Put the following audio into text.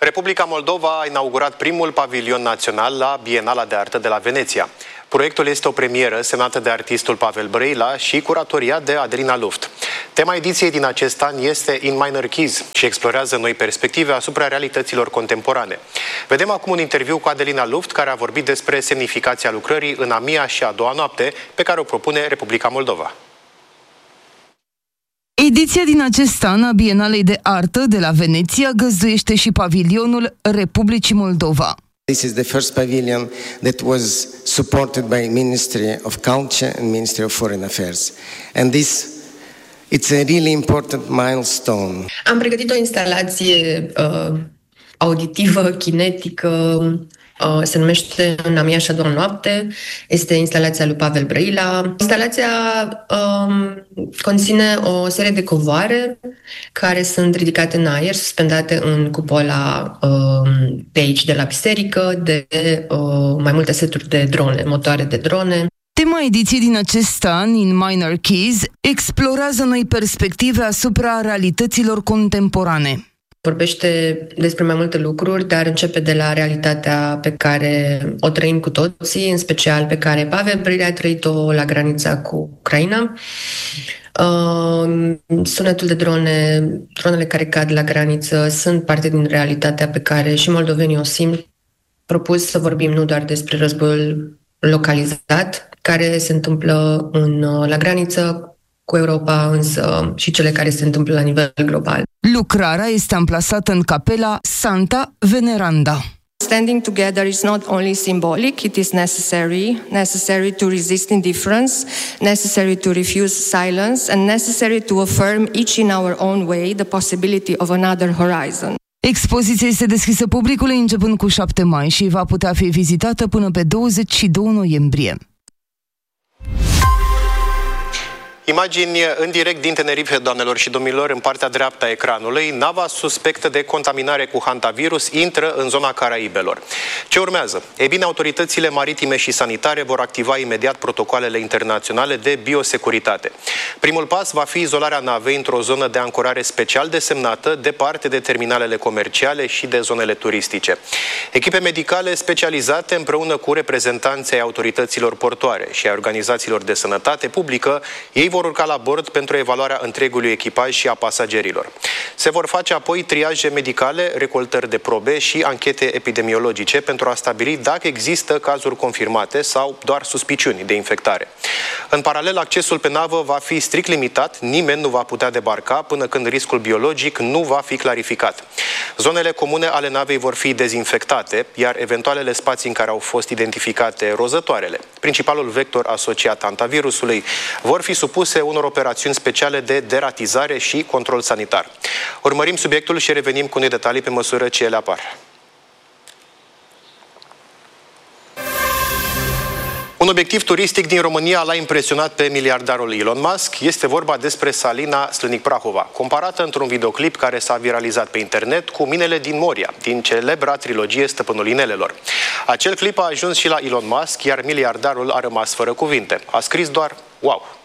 Republica Moldova a inaugurat primul pavilion național la Bienala de Artă de la Veneția. Proiectul este o premieră semnată de artistul Pavel Brăila și curatoriat de Adelina Luft. Tema ediției din acest an este In Minor Keys și explorează noi perspective asupra realităților contemporane. Vedem acum un interviu cu Adelina Luft, care a vorbit despre semnificația lucrării în a mia și a doua noapte, pe care o propune Republica Moldova. Ediția din acest an a Bienalei de Artă de la Veneția găzduiește și pavilionul Republicii Moldova. This is the first pavilion that was supported by Ministry of Culture and Ministry of Foreign Affairs. And it's a really important milestone. Am pregătit o instalație auditivă, kinetică, se numește În a mia și a doua noapte. Este instalația lui Pavel Brăila. Instalația conține o serie de covoare care sunt ridicate în aer, suspendate în cupola de aici, de la biserică, de mai multe seturi de drone, motoare de drone. Tema ediției din acest an, In Minor Keys, explorează noi perspective asupra realităților contemporane. Vorbește despre mai multe lucruri, dar începe de la realitatea pe care o trăim cu toții, în special pe care Pavel Brăila a trăit-o la granița cu Ucraina. Sunetul de dronele care cad la graniță sunt parte din realitatea pe care și moldovenii o simt. Propus să vorbim nu doar despre războiul localizat, care se întâmplă la graniță cu Europa, însă și cele care se întâmplă la nivel global. Lucrarea este amplasată în capela Santa Veneranda. Standing together is not only symbolic, it is necessary to resist indifference, necessary to refuse silence, and necessary to affirm each in our own way the possibility of another horizon. Expoziția este deschisă publicului începând cu 7 mai și va putea fi vizitată până pe 22 noiembrie. Imagini în direct din Tenerife, doamnelor și domnilor, în partea dreaptă a ecranului. Nava suspectă de contaminare cu hantavirus intră în zona Caraibelor. Ce urmează? Ei bine, autoritățile maritime și sanitare vor activa imediat protocoalele internaționale de biosecuritate. Primul pas va fi izolarea navei într-o zonă de ancorare special desemnată, departe de terminalele comerciale și de zonele turistice. Echipe medicale specializate împreună cu reprezentanții ai autorităților portoare și ai organizațiilor de sănătate publică, ei vor urca la bord pentru evaluarea întregului echipaj și a pasagerilor. Se vor face apoi triaje medicale, recoltări de probe și anchete epidemiologice pentru a stabili dacă există cazuri confirmate sau doar suspiciuni de infectare. În paralel, accesul pe navă va fi strict limitat, nimeni nu va putea debarca până când riscul biologic nu va fi clarificat. Zonele comune ale navei vor fi dezinfectate, iar eventualele spații în care au fost identificate rozătoarele, principalul vector asociat hantavirusului, vor fi supuse unor operațiuni speciale de deratizare și control sanitar. Urmărim subiectul și revenim cu noi detalii pe măsură ce ele apar. Un obiectiv turistic din România l-a impresionat pe miliardarul Elon Musk. Este vorba despre salina Slânic-Prahova, comparată într-un videoclip care s-a viralizat pe internet cu minele din Moria, din celebra trilogie Stăpânul Inelelor. Acel clip a ajuns și la Elon Musk, iar miliardarul a rămas fără cuvinte. A scris doar wow!